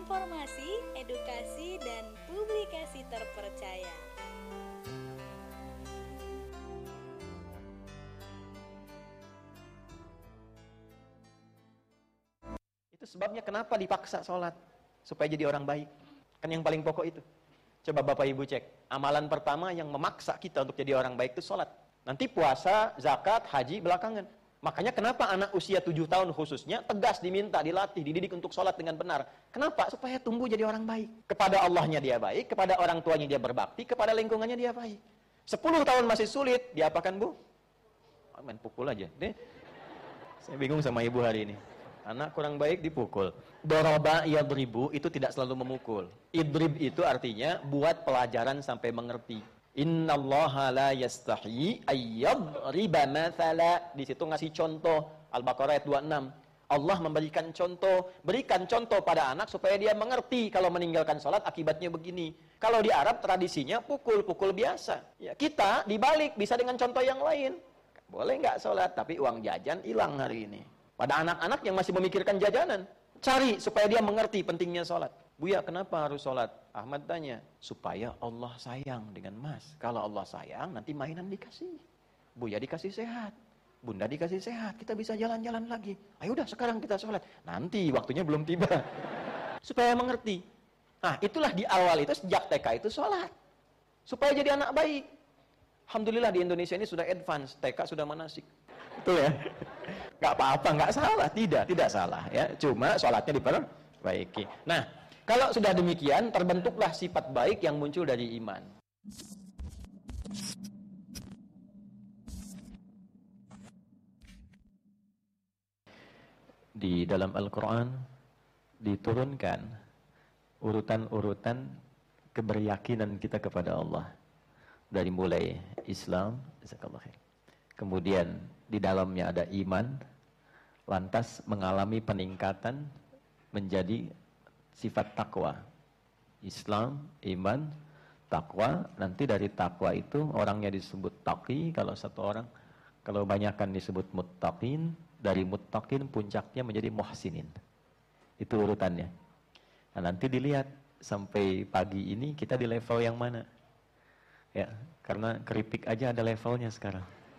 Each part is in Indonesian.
informasi, edukasi, dan publikasi terpercaya. Itu sebabnya kenapa dipaksa sholat, supaya jadi orang baik. Kan yang paling pokok itu. Coba Bapak Ibu cek, amalan pertama yang memaksa kita untuk jadi orang baik itu sholat. Nanti puasa, zakat, haji belakangan. Makanya kenapa anak usia 7 tahun khususnya tegas diminta, dilatih, dididik untuk sholat dengan benar. Kenapa? Supaya tumbuh jadi orang baik. Kepada Allahnya dia baik, kepada orang tuanya dia berbakti, kepada lingkungannya dia baik. 10 tahun masih sulit, diapakan Bu? Main pukul aja. Saya bingung sama ibu hari ini. Anak kurang baik dipukul. Daraba yadribu itu tidak selalu memukul. Idrib itu artinya buat pelajaran sampai mengerti. Innallaha la yastahi ayyadriba mathala. Di situ ngasih contoh. Al-Baqarah ayat 26. Allah memberikan contoh, berikan contoh pada anak supaya dia mengerti kalau meninggalkan sholat akibatnya begini. Kalau di Arab tradisinya pukul-pukul biasa. Ya, kita dibalik bisa dengan contoh yang lain. Boleh nggak sholat tapi uang jajan hilang hari ini. Pada anak-anak yang masih memikirkan jajanan, cari supaya dia mengerti pentingnya sholat. Buya, kenapa harus sholat? Ahmad tanya, supaya Allah sayang dengan mas. Kalau Allah sayang, nanti mainan dikasih. Buya dikasih sehat, bunda dikasih sehat, kita bisa jalan-jalan lagi. Ayo udah sekarang kita sholat. Nanti waktunya belum tiba. Supaya mengerti. Nah, itulah di awal itu, sejak TK itu sholat. Supaya jadi anak baik. Alhamdulillah di Indonesia ini sudah advance, TK sudah manasik. Betul ya? Gak apa-apa, gak salah. Tidak salah ya. Cuma sholatnya diperbaiki. Nah, kalau sudah demikian, terbentuklah sifat baik yang muncul dari iman. Di dalam Al-Quran diturunkan urutan-urutan keberyakinan kita kepada Allah. Dari mulai Islam, kemudian di dalamnya ada iman, lantas mengalami peningkatan menjadi sifat takwa. Islam, iman, takwa. Nanti dari takwa itu orangnya disebut taqi kalau satu orang, kalau banyakkan disebut muttaqin. Dari muttaqin puncaknya menjadi muhsinin. Itu urutannya. Nah, nanti dilihat sampai pagi ini kita di level yang mana. Ya, karena keripik aja ada levelnya sekarang.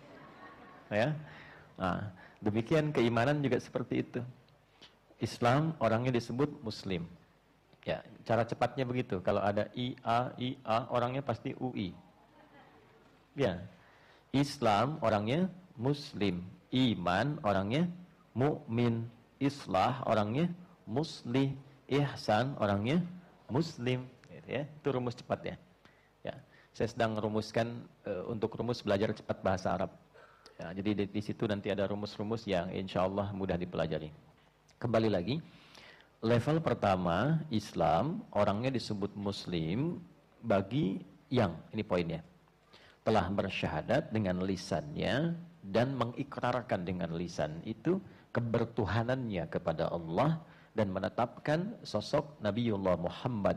Ya. Nah, demikian keimanan juga seperti itu. Islam orangnya disebut muslim. Ya, cara cepatnya begitu. Kalau ada IA orangnya pasti UI. Ya. Islam orangnya muslim. Iman orangnya mukmin. Islah orangnya muslih. Ihsan orangnya muslim. Gitu ya. Itu rumus cepat ya. Ya. Saya sedang merumuskan untuk rumus belajar cepat bahasa Arab. Ya, jadi di situ nanti ada rumus-rumus yang insya Allah mudah dipelajari. Kembali lagi, level pertama Islam orangnya disebut Muslim bagi yang ini poinnya telah bersyahadat dengan lisannya dan mengikrarkan dengan lisan itu kebertuhanannya kepada Allah dan menetapkan sosok Nabiullah Muhammad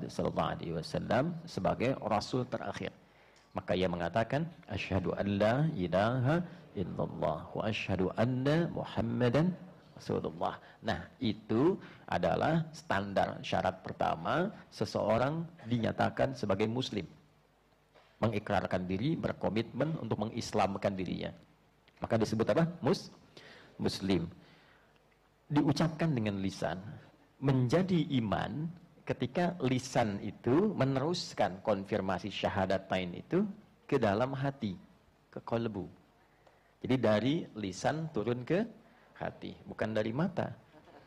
SAW sebagai Rasul terakhir. Maka ia mengatakan, asyhadu an la ilaha illallah wa asyhadu anna Muhammadan Rasulullah. Nah, itu adalah standar syarat pertama seseorang dinyatakan sebagai muslim. Mengikrarkan diri, berkomitmen untuk mengislamkan dirinya. Maka disebut apa? Muslim. Diucapkan dengan lisan, menjadi iman ketika lisan itu meneruskan konfirmasi syahadatain itu ke dalam hati, ke qalbu. Jadi dari lisan turun ke hati, bukan dari mata.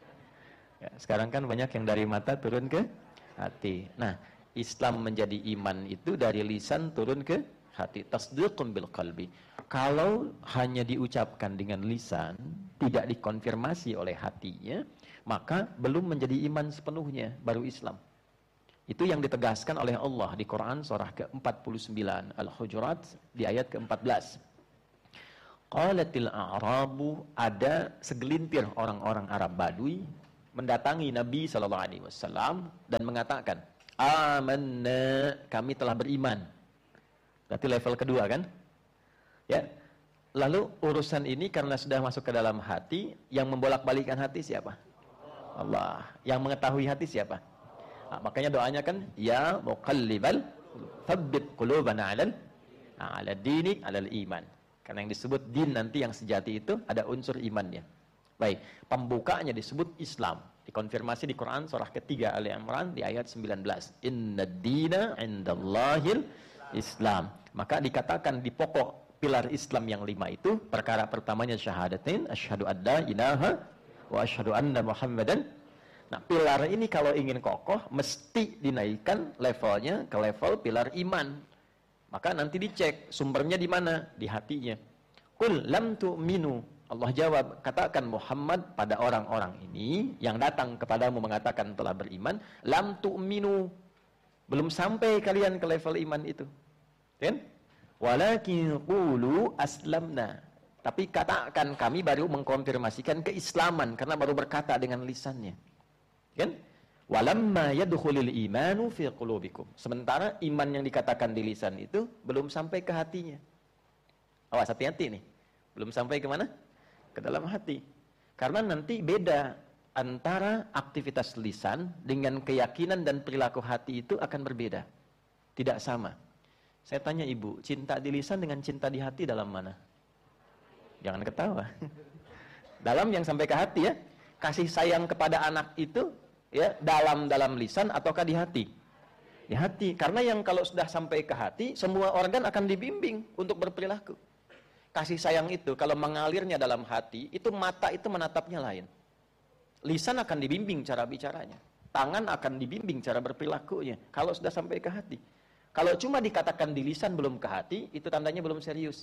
Ya, sekarang kan banyak yang dari mata turun ke hati. Nah, Islam menjadi iman itu dari lisan turun ke hati. Tasdiqun bil qalbi. Kalau hanya diucapkan dengan lisan, tidak dikonfirmasi oleh hatinya, maka belum menjadi iman sepenuhnya, baru Islam. Itu yang ditegaskan oleh Allah di Quran surah ke-49 Al-Hujurat di ayat ke-14. Qalatil a'rabu, ada segelintir orang-orang Arab Badui mendatangi Nabi SAW dan mengatakan, amanna, kami telah beriman. Berarti level kedua kan? Ya. Lalu urusan ini karena sudah masuk ke dalam hati, yang membolak-balikan hati siapa? Allah. Yang mengetahui hati siapa? Makanya doanya kan, ya muqallibal tsabbit qulubana 'ala dinik 'alal iman. Karena yang disebut din nanti yang sejati itu ada unsur imannya. Baik, pembukanya disebut Islam. Dikonfirmasi di Quran surah ketiga Ali Imran di ayat 19. Innad dina 'indallahil Islam. Maka dikatakan di pokok pilar Islam yang 5 itu, perkara pertamanya syahadatain, asyhadu an la ilaha wa asyhadu anna Muhammadan. Nah, pilar ini kalau ingin kokoh mesti dinaikkan levelnya ke level pilar iman. Maka nanti dicek sumbernya di mana? Di hatinya. Qul lam tu'minu. Allah jawab, katakan Muhammad pada orang-orang ini yang datang kepadamu mengatakan telah beriman, lam tu'minu. Belum sampai kalian ke level iman itu. Kan? Walakin qulu aslamna. Tapi katakan kami baru mengkonfirmasikan keislaman karena baru berkata dengan lisannya. Kan? Walamma yadkhulul imanu fi qulubikum. Sementara iman yang dikatakan di lisan itu belum sampai ke hatinya. Awas, hati-hati nih. Belum sampai ke mana? Ke dalam hati. Karena nanti beda antara aktivitas lisan dengan keyakinan dan perilaku hati itu akan berbeda. Tidak sama. Saya tanya ibu, cinta di lisan dengan cinta di hati dalam mana? Jangan ketawa. Dalam yang sampai ke hati ya. Kasih sayang kepada anak itu ya dalam lisan ataukah di hati? Di hati. Karena yang kalau sudah sampai ke hati, semua organ akan dibimbing untuk berperilaku. Kasih sayang itu kalau mengalirnya dalam hati, itu mata itu menatapnya lain. Lisan akan dibimbing cara bicaranya. Tangan akan dibimbing cara berperilakunya. Kalau sudah sampai ke hati. Kalau cuma dikatakan di lisan belum ke hati, itu tandanya belum serius.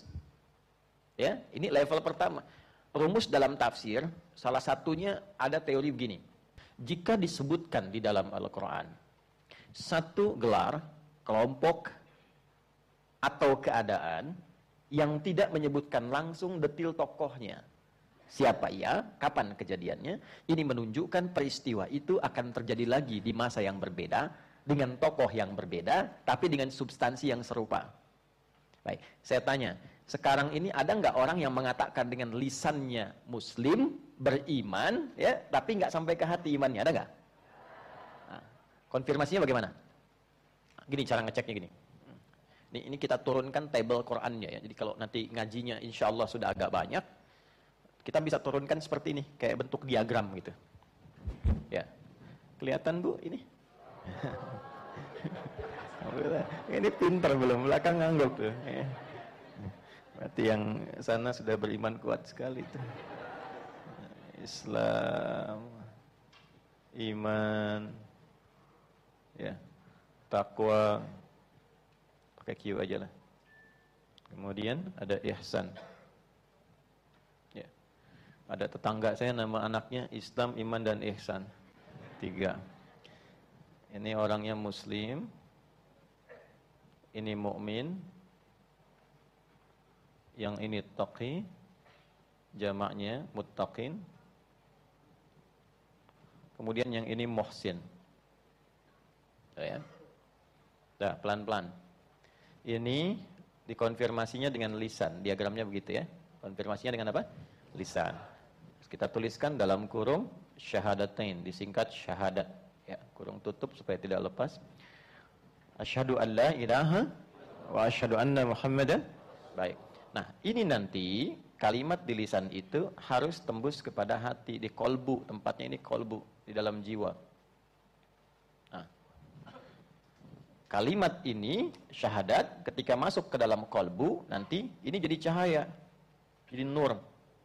Ya, ini level pertama. Rumus dalam tafsir, salah satunya ada teori begini. Jika disebutkan di dalam Al-Quran, satu gelar, kelompok, atau keadaan, yang tidak menyebutkan langsung detil tokohnya. Siapa ia, kapan kejadiannya, ini menunjukkan peristiwa itu akan terjadi lagi di masa yang berbeda, dengan tokoh yang berbeda, tapi dengan substansi yang serupa. Baik, saya tanya, sekarang ini ada nggak orang yang mengatakan dengan lisannya Muslim, beriman, ya, tapi nggak sampai ke hati imannya, ada nggak? Nah, konfirmasinya bagaimana? Gini cara ngeceknya gini. Ini kita turunkan tabel Qurannya ya. Jadi kalau nanti ngajinya insya Allah sudah agak banyak, kita bisa turunkan seperti ini, kayak bentuk diagram gitu. Ya, kelihatan Bu ini? Ini pinter belum, belakang ngangguk tuh. Berarti yang sana sudah beriman kuat sekali tuh. Islam, iman, ya, takwa, pakai Q aja lah. Kemudian ada ihsan. Ya. Ada tetangga saya nama anaknya Islam, iman dan ihsan. 3. Ini orangnya Muslim. Ini mukmin. Yang ini taqi, jamaknya muttaqin. Kemudian yang ini muhsin. Ya. Dah, pelan-pelan. Ini dikonfirmasinya dengan lisan. Diagramnya begitu ya. Konfirmasinya dengan apa? Lisan. Terus kita tuliskan dalam kurung syahadatain, disingkat syahadat. Ya, kurung tutup supaya tidak lepas. Asyhadu an la ilaha wa asyhadu anna Muhammadan. Baik. Nah, ini nanti kalimat di lisan itu harus tembus kepada hati, di kolbu, tempatnya ini kolbu, di dalam jiwa. Nah, kalimat ini, syahadat, ketika masuk ke dalam kolbu, nanti ini jadi cahaya, jadi nur.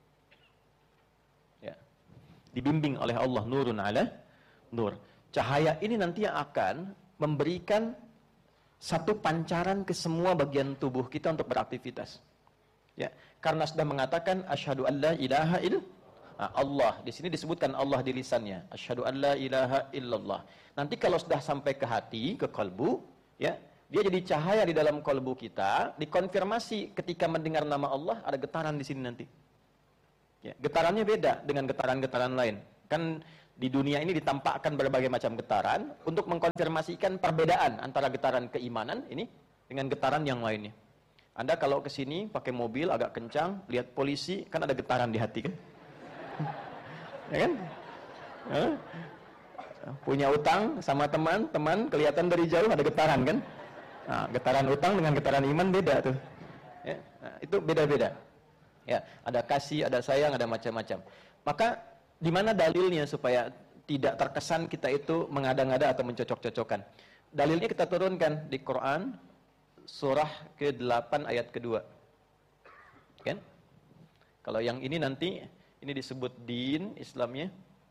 Ya. Dibimbing oleh Allah, nurun ala nur. Cahaya ini nanti yang akan memberikan satu pancaran ke semua bagian tubuh kita untuk beraktivitas. Ya, karena sudah mengatakan asyhadu an la ilaha Allah. Di sini disebutkan Allah di lisannya. Asyhadu an la ilaha illallah. Nanti kalau sudah sampai ke hati, ke kalbu, ya, dia jadi cahaya di dalam kalbu kita, dikonfirmasi ketika mendengar nama Allah ada getaran di sini nanti. Ya, getarannya beda dengan getaran-getaran lain. Kan di dunia ini ditampakkan berbagai macam getaran untuk mengkonfirmasikan perbedaan antara getaran keimanan ini dengan getaran yang lainnya. Anda kalau ke sini pakai mobil agak kencang, lihat polisi, kan ada getaran di hati kan? Ya kan? punya utang sama teman kelihatan dari jauh ada getaran kan? Nah, getaran utang dengan getaran iman beda tuh. Ya, nah, itu beda-beda. Ya, ada kasih, ada sayang, ada macam-macam. Maka di mana dalilnya supaya tidak terkesan kita itu mengada-ngada atau mencocok-cocokkan? Dalilnya kita turunkan di Quran surah ke-8 ayat kedua. Kan? Kalau yang ini nanti ini disebut din Islamnya.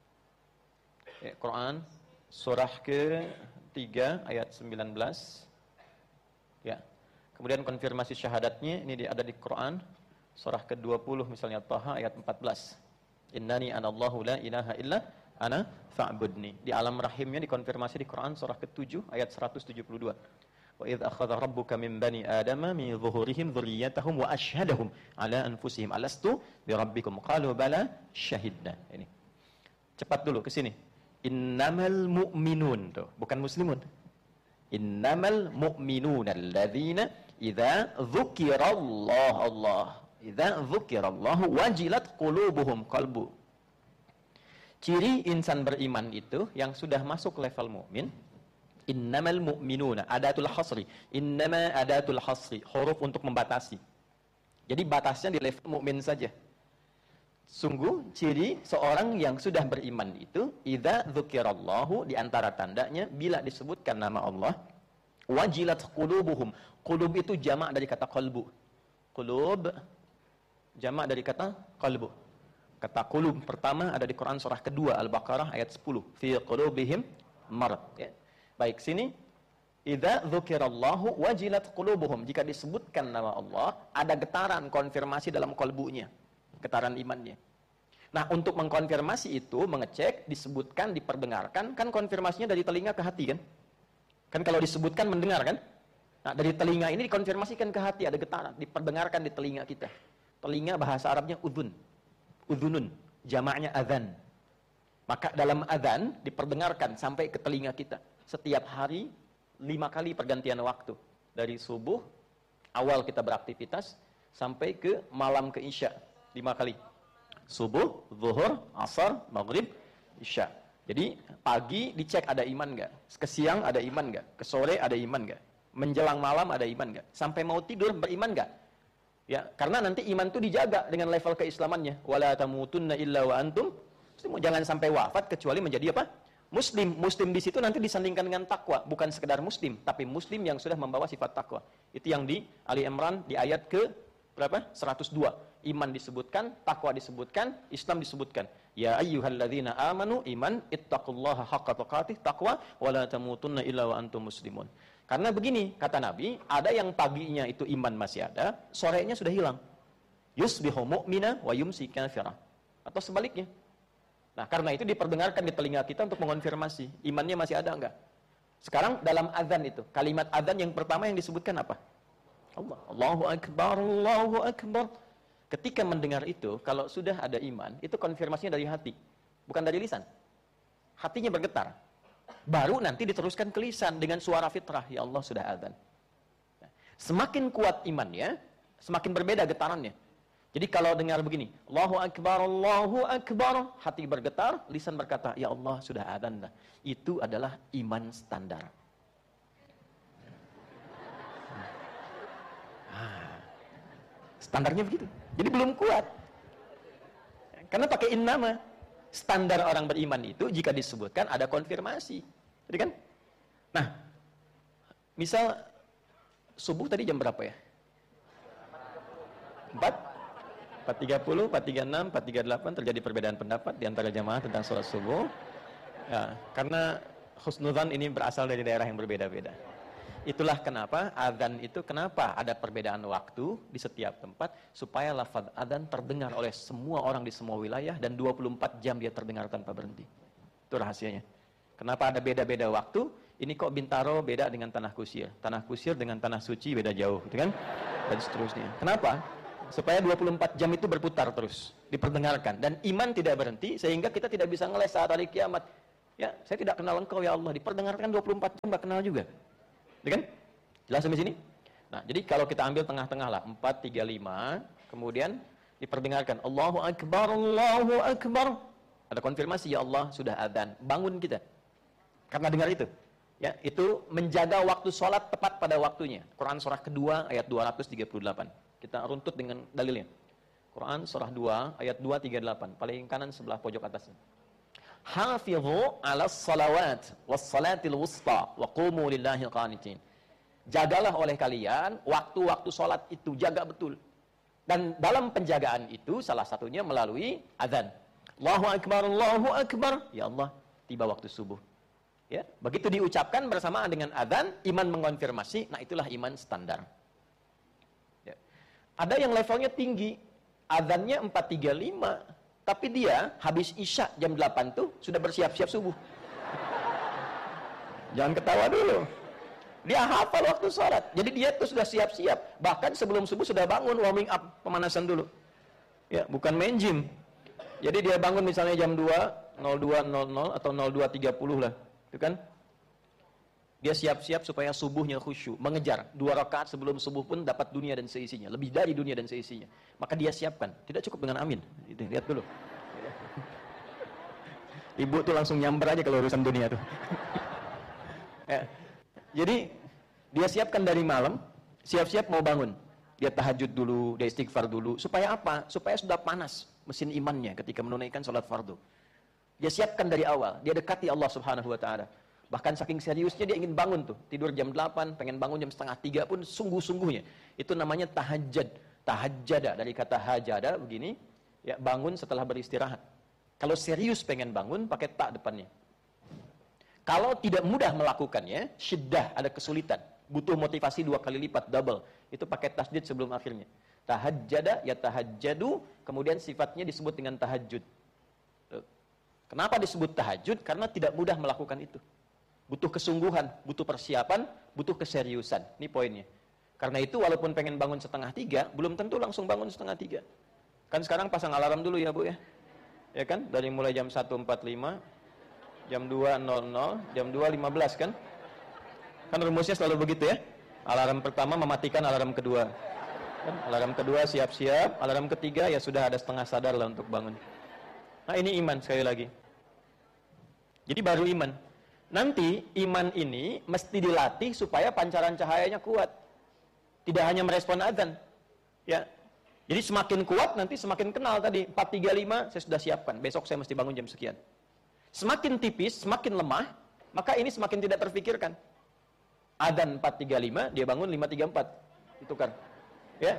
Ya, Quran surah ke-3 ayat 19. Ya. Kemudian konfirmasi syahadatnya ini ada di Quran surah ke-20 misalnya Taha ayat 14. Innani anallahu la ilaha illa ana fa'budni. Di alam rahimnya dikonfirmasi di Quran surah ke-7 ayat 172. Wa idz akhadha rabbuka min bani adama min zuhurihim dzurriyyatahum wa asyhadahum ala anfusihim alastu bi rabbikum qalu bala syahidna. Ini. Cepat dulu ke sini. Innamal mu'minun tuh, bukan muslimun. Innamal mu'minuna alladzina idza dzukirallahu idza dzukirallahu wajilat qulubuhum qalbu. Ciri insan beriman itu yang sudah masuk level mukmin, innamal mu'minuna, adatul hasri. Innama adatul hasri, huruf untuk membatasi. Jadi batasnya di level mukmin saja. Sungguh ciri seorang yang sudah beriman itu idza dzukirallahu, di antara tandanya bila disebutkan nama Allah, wajilat qulubuhum. Qulub itu jamak dari kata qalbu. Qulub jamak dari kata qalbu. Kata qulub pertama ada di Quran surah kedua Al-Baqarah ayat 10. Fi qulubihim marad. Ya. Baik, sini idza dzukirallahu wajilat qulubuhum. Jika disebutkan nama Allah, ada getaran konfirmasi dalam kalbunya, getaran imannya. Nah, untuk mengkonfirmasi itu, mengecek, disebutkan, diperdengarkan, kan konfirmasinya dari telinga ke hati kan? Kan kalau disebutkan mendengar kan? Nah, dari telinga ini dikonfirmasikan ke hati, ada getaran, diperdengarkan di telinga kita. Telinga bahasa Arabnya udhun. Udhunun, jamaknya adzan. Maka dalam adzan diperdengarkan sampai ke telinga kita. Setiap hari 5 kali pergantian waktu. Dari subuh, awal kita beraktivitas, sampai ke malam ke isya. 5 kali. Subuh, zuhur, asar, maghrib, isya. Jadi pagi dicek ada iman nggak? Ke siang ada iman nggak? Ke sore ada iman nggak? Menjelang malam ada iman nggak? Sampai mau tidur beriman nggak? Ya, karena nanti iman itu dijaga dengan level keislamannya. Wala tamutunna illa wa antum muslimun. Jangan sampai wafat kecuali menjadi apa? Muslim. Muslim di situ nanti disandingkan dengan takwa, bukan sekedar muslim, tapi muslim yang sudah membawa sifat takwa. Itu yang di Ali Imran di ayat ke berapa? 102. Iman disebutkan, takwa disebutkan, Islam disebutkan. Ya ayyuhalladzina amanu iman ittaqullaha haqqa tuqatih, takwa wala tamutunna illa wa antum muslimun. Karena begini, kata Nabi, ada yang paginya itu iman masih ada, sorenya sudah hilang. Yusbihu mu'mina wa yumsi kafira. Atau sebaliknya. Nah, karena itu diperdengarkan di telinga kita untuk mengonfirmasi, imannya masih ada enggak? Sekarang dalam azan itu, kalimat azan yang pertama yang disebutkan apa? Allah. Allahu Akbar, Allahu Akbar. Ketika mendengar itu, kalau sudah ada iman, itu konfirmasinya dari hati, bukan dari lisan. Hatinya bergetar. Baru nanti diteruskan ke lisan dengan suara fitrah, ya Allah sudah azan. Semakin kuat imannya, semakin berbeda getarannya. Jadi kalau dengar begini, Allahu Akbar, hati bergetar, lisan berkata, ya Allah sudah azan. Itu adalah iman standar. Standarnya begitu. Jadi belum kuat. Karena pakai innama. Standar orang beriman itu jika disebutkan ada konfirmasi. Jadi kan? Nah, misal subuh tadi jam berapa ya? 4:30, 4:36, 4:38 terjadi perbedaan pendapat di antara jamaah tentang sholat subuh. Ya, karena husnudzan ini berasal dari daerah yang berbeda-beda. Itulah kenapa adzan itu kenapa ada perbedaan waktu di setiap tempat supaya lafaz adzan terdengar oleh semua orang di semua wilayah dan 24 jam dia terdengar tanpa berhenti. Itu rahasianya. Kenapa ada beda-beda waktu? Ini kok Bintaro beda dengan Tanah Kusir dengan Tanah Suci beda jauh, gitu kan? Dan seterusnya. Kenapa? Supaya 24 jam itu berputar terus, diperdengarkan dan iman tidak berhenti sehingga kita tidak bisa ngeles saat hari kiamat. Ya, saya tidak kenal engkau ya Allah, diperdengarkan 24 jam enggak kenal juga. Kan? Jelas sampai sini? Nah, jadi kalau kita ambil tengah-tengah lah, 4, 3, 5, kemudian diperdengarkan Allahu Akbar, Allahu Akbar. Ada konfirmasi, ya Allah sudah adzan. Bangun kita. Karena dengar itu. Ya, itu menjaga waktu sholat tepat pada waktunya. Quran surah kedua ayat 238. Kita runtut dengan dalilnya. Quran surah 2 ayat 238, paling kanan sebelah pojok atasnya. Hafidhu 'alas salawat was salatil wusta wa qumu lillahi qanitin. Jagalah oleh kalian waktu-waktu sholat itu, jaga betul. Dan dalam penjagaan itu salah satunya melalui azan. Allahu akbar, Allahu akbar. Ya Allah, tiba waktu subuh. Ya, begitu diucapkan bersamaan dengan adzan, iman mengonfirmasi, nah itulah iman standar. Ya. Ada yang levelnya tinggi, adzannya 4.35, tapi dia habis isya jam 8 tuh sudah bersiap-siap subuh. Jangan ketawa dulu. Dia hafal waktu sholat, jadi dia tuh sudah siap-siap. Bahkan sebelum subuh sudah bangun, warming up, pemanasan dulu. Ya, bukan main gym. Jadi dia bangun misalnya jam 2.02.00 atau 02.30 lah. Itu kan? Dia siap-siap supaya subuhnya khusyuk, mengejar 2 rakaat sebelum subuh pun dapat dunia dan seisinya, lebih dari dunia dan seisinya. Maka dia siapkan, tidak cukup dengan amin. Itu, lihat dulu. Ibu tuh langsung nyamber aja kalau urusan dunia tuh. Ya. Jadi dia siapkan dari malam, siap-siap mau bangun. Dia tahajud dulu, dia istighfar dulu. Supaya apa? Supaya sudah panas mesin imannya ketika menunaikan sholat fardu. Dia siapkan dari awal, dia dekati Allah Subhanahu wa taala. Bahkan saking seriusnya dia ingin bangun tuh, tidur jam 8, pengen bangun jam 2:30 pun sungguh-sungguhnya. Itu namanya tahajjud. Tahajjada dari kata hajada begini, ya bangun setelah beristirahat. Kalau serius pengen bangun pakai ta depannya. Kalau tidak mudah melakukannya, syiddah, ada kesulitan, butuh motivasi 2 kali lipat, double. Itu pakai tasdid sebelum akhirnya. Tahajjada ya tahajjadu, kemudian sifatnya disebut dengan tahajud. Kenapa disebut tahajud? Karena tidak mudah melakukan itu. Butuh kesungguhan, butuh persiapan, butuh keseriusan. Ini poinnya. Karena itu walaupun pengen bangun 2:30, belum tentu langsung bangun 2:30. Kan sekarang pasang alarm dulu ya Bu ya. Ya kan? Dari mulai jam 1.45, jam 2.00, jam 2.15 kan? Kan rumusnya selalu begitu ya. Alarm pertama mematikan alarm kedua. Kan? Alarm kedua siap-siap, alarm ketiga ya sudah ada setengah sadar lah untuk bangun. Nah ini iman sekali lagi. Jadi baru iman. Nanti iman ini mesti dilatih supaya pancaran cahayanya kuat. Tidak hanya merespon azan. Ya. Jadi semakin kuat nanti semakin kenal tadi. 4.35 saya sudah siapkan. Besok saya mesti bangun jam sekian. Semakin tipis, semakin lemah, maka ini semakin tidak terfikirkan. Adzan 4.35, dia bangun 5.34. Itu kan. Ya.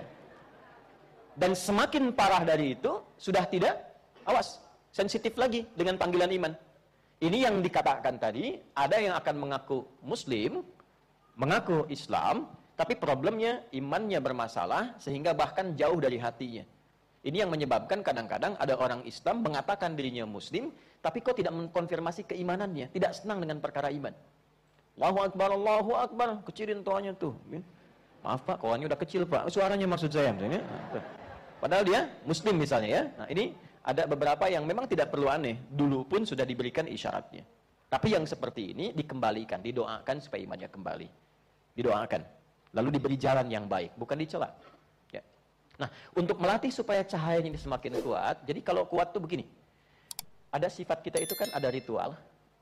Dan semakin parah dari itu sudah tidak, awas, sensitif lagi dengan panggilan iman. Ini yang dikatakan tadi, ada yang akan mengaku Muslim, mengaku Islam, tapi problemnya imannya bermasalah, sehingga bahkan jauh dari hatinya. Ini yang menyebabkan kadang-kadang ada orang Islam mengatakan dirinya Muslim, tapi kok tidak mengkonfirmasi keimanannya, tidak senang dengan perkara iman. Allahu Akbar, kecilin toanya tuh. Maaf Pak, kawannya udah kecil Pak, suaranya maksud saya. Padahal dia Muslim misalnya ya. Nah ini ada beberapa yang memang tidak perlu aneh, dulu pun sudah diberikan isyaratnya. Tapi yang seperti ini dikembalikan, didoakan supaya imannya kembali. Didoakan, lalu diberi jalan yang baik, bukan dicela. Ya. Nah, untuk melatih supaya cahayanya ini semakin kuat, jadi kalau kuat tuh begini. Ada sifat kita itu kan ada ritual.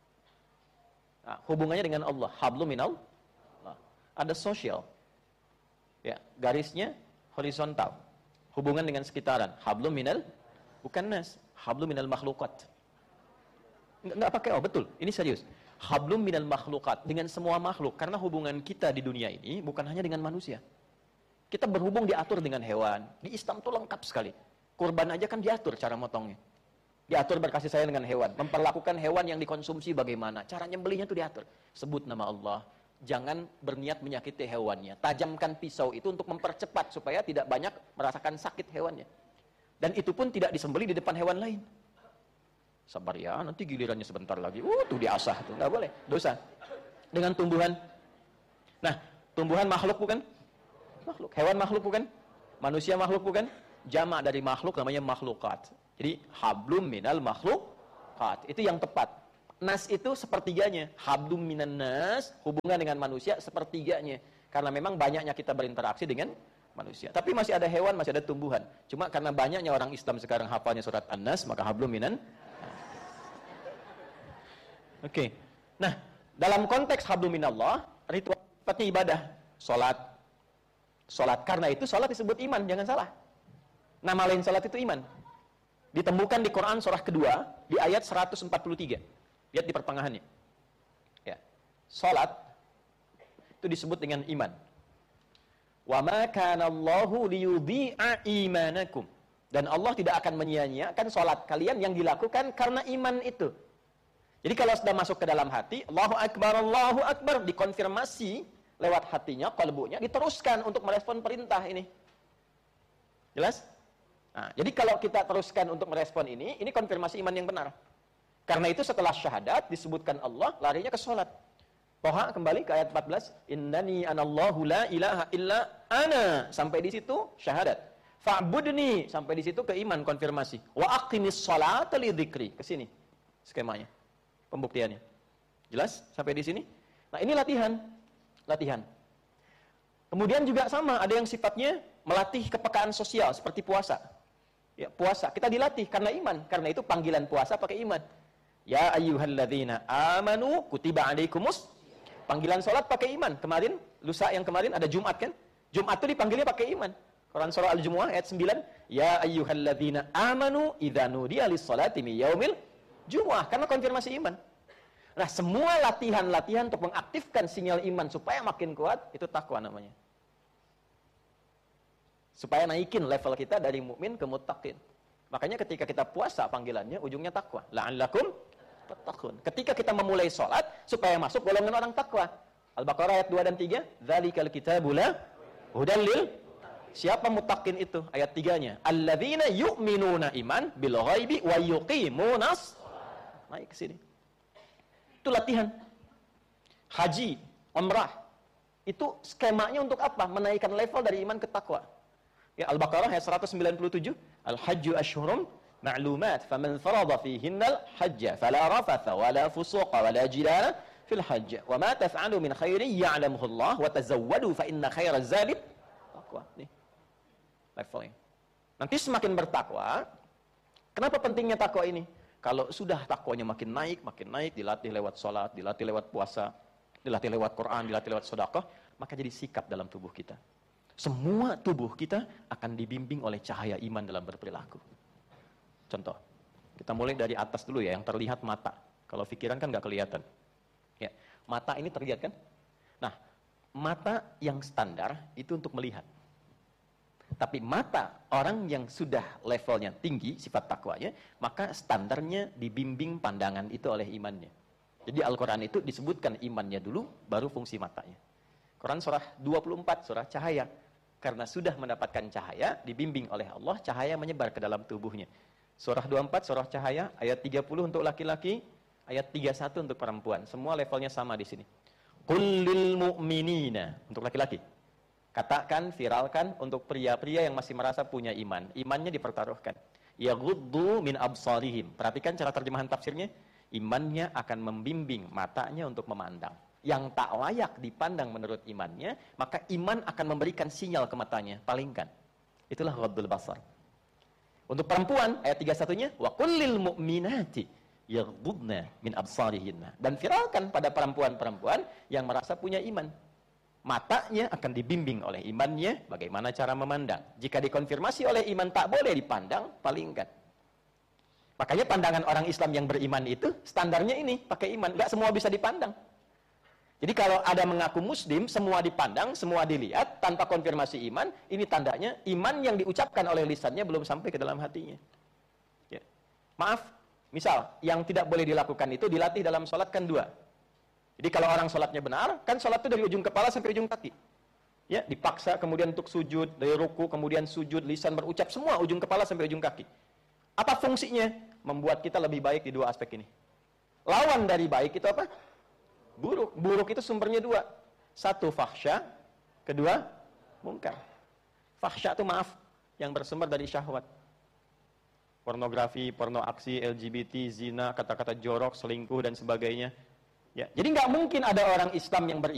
Nah, hubungannya dengan Allah, hablum minal. Ada sosial. Ya, garisnya horizontal. Hubungan dengan sekitaran, hablum minal. Bukan nas, hablum minal makhlukat. Enggak pakai betul, ini serius. Hablum minal makhlukat, dengan semua makhluk. Karena hubungan kita di dunia ini bukan hanya dengan manusia. Kita berhubung diatur dengan hewan. Di Islam tuh lengkap sekali. Kurban aja kan diatur cara motongnya. Diatur berkasih sayang dengan hewan. Memperlakukan hewan yang dikonsumsi bagaimana. Cara nyembelihnya tuh diatur. Sebut nama Allah. Jangan berniat menyakiti hewannya. Tajamkan pisau itu untuk mempercepat supaya tidak banyak merasakan sakit hewannya. Dan itu pun tidak disembelih di depan hewan lain. Sabar ya, nanti gilirannya sebentar lagi. Tuh diasah tuh, nggak boleh, dosa. Dengan tumbuhan. Nah, tumbuhan makhluk bukan? Makhluk. Hewan makhluk bukan? Manusia makhluk bukan? Jamak dari makhluk namanya makhlukat. Jadi hablum minal makhlukat. Itu yang tepat. Nas itu sepertiganya. Hablum minan nas, hubungan dengan manusia sepertiganya. Karena memang banyaknya kita berinteraksi dengan manusia. Tapi masih ada hewan, masih ada tumbuhan. Cuma karena banyaknya orang Islam sekarang hafalnya surat An-Nas, maka hablum minan. Oke. Nah, Dalam konteks hablum minallah, ritual sifatnya ibadah, salat. Salat, karena itu salat disebut iman, jangan salah. Nama lain salat itu iman. Ditemukan di Quran surah kedua di ayat 143. Lihat di pertengahannya. Ya. Salat itu disebut dengan iman. Wa ma kana Allahu liyudhi'a imanakum. Dan Allah tidak akan menyia-nyiakan salat kalian yang dilakukan karena iman itu. Jadi kalau sudah masuk ke dalam hati, Allahu Akbar, dikonfirmasi lewat hatinya, qalbunya, diteruskan untuk merespon perintah ini. Jelas? Nah, jadi kalau kita teruskan untuk merespon ini konfirmasi iman yang benar. Karena itu setelah syahadat disebutkan Allah, larinya ke salat. Toha kembali ke ayat 14, innani anallahu la ilaha illa ana, sampai di situ syahadat. Fa'budni, sampai di situ ke iman, konfirmasi. Wa aqimis sholata li dzikri, ke sini skemanya, pembuktiannya. Jelas sampai di sini? Nah, ini latihan. Kemudian juga sama, ada yang sifatnya melatih kepekaan sosial seperti puasa. Ya, puasa kita dilatih karena iman, karena itu panggilan puasa pakai iman. Ya ayyuhalladzina amanu kutiba alaikumus. Panggilan salat pakai iman. Kemarin, lusa yang kemarin ada Jumat kan? Jumat itu dipanggilnya pakai iman. Quran surah Al-Jumu'ah ayat 9, ya ayyuhalladzina amanu idza nudiya lis-salati min yaumil jumu'ah, karena konfirmasi iman. Nah, semua latihan-latihan untuk mengaktifkan sinyal iman supaya makin kuat, itu takwa namanya. Supaya naikin level kita dari mukmin ke muttaqin. Makanya ketika kita puasa panggilannya ujungnya takwa. La'allakum tattaqun. Ketika kita memulai salat supaya masuk golongan orang takwa. Al-Baqarah ayat 2 dan 3, dzalikal kitabu la hudal lil. Siapa muttaqin itu? Ayat 3-nya. Alladzina yu'minuna iman bil ghaibi wa yuqimunas. Naik ke sini. Itu latihan. Haji, umrah. Itu skemanya untuk apa? Menaikkan level dari iman ke takwa. Ya, Al-Baqarah ayat 197, Al-Hajju ashhurum ma'lumat, faman farada fihinnal hajja fala rafatha wala fusuqa wala jidala fil hajj. Wa ma taf'alu min khairin ya'lamuhu Allah wa tazawwadu fa inna khairaz zadi taqwa. Nih. Levelnya. Nanti semakin bertakwa, kenapa pentingnya takwa ini? Kalau sudah takwanya makin naik, dilatih lewat salat, dilatih lewat puasa, dilatih lewat Quran, dilatih lewat sedekah, maka jadi sikap dalam tubuh kita. Semua tubuh kita akan dibimbing oleh cahaya iman dalam berperilaku. Contoh, kita mulai dari atas dulu ya, yang terlihat mata. Kalau pikiran kan nggak kelihatan. Ya, mata ini terlihat kan? Nah, mata yang standar itu untuk melihat. Tapi mata orang yang sudah levelnya tinggi, sifat takwanya, maka standarnya dibimbing pandangan itu oleh imannya. Jadi Al-Quran itu disebutkan imannya dulu, baru fungsi matanya. Quran surah 24, surah cahaya. Karena sudah mendapatkan cahaya, dibimbing oleh Allah, cahaya menyebar ke dalam tubuhnya. Surah 24, surah cahaya, ayat 30 untuk laki-laki, ayat 31 untuk perempuan. Semua levelnya sama di sini. Qul lil mu'minina, untuk laki-laki. Katakan, viralkan untuk pria-pria yang masih merasa punya iman. Imannya dipertaruhkan. Yaghuddu min absarihim. Perhatikan cara terjemahan tafsirnya. Imannya akan membimbing matanya untuk memandang. Yang tak layak dipandang menurut imannya, maka iman akan memberikan sinyal ke matanya, palingkan. Itulah ghaddul basar. Untuk perempuan, ayat 31-nya, wa kullil mu'minati yaghdudna min absarihinna. Dan viralkan pada perempuan-perempuan yang merasa punya iman. Matanya akan dibimbing oleh imannya, bagaimana cara memandang. Jika dikonfirmasi oleh iman tak boleh dipandang, palingkan. Makanya pandangan orang Islam yang beriman itu, standarnya ini, pakai iman. Nggak semua bisa dipandang. Jadi kalau ada mengaku muslim, semua dipandang, semua dilihat, tanpa konfirmasi iman, ini tandanya iman yang diucapkan oleh lisannya belum sampai ke dalam hatinya. Ya. Maaf, misal, yang tidak boleh dilakukan itu dilatih dalam sholat kan 2. Jadi kalau orang sholatnya benar, kan sholat itu dari ujung kepala sampai ujung kaki. Ya, dipaksa kemudian untuk sujud, dari ruku, kemudian sujud, lisan berucap, semua ujung kepala sampai ujung kaki. Apa fungsinya? Membuat kita lebih baik di 2 aspek ini. Lawan dari baik itu apa? Buruk. Buruk itu sumbernya 2. 1 fahsya, kedua mungkar. Fahsya itu maaf, yang bersumber dari syahwat. Pornografi, porno aksi, LGBT, zina, kata-kata jorok, selingkuh dan sebagainya. Ya, jadi nggak mungkin ada orang Islam yang beriman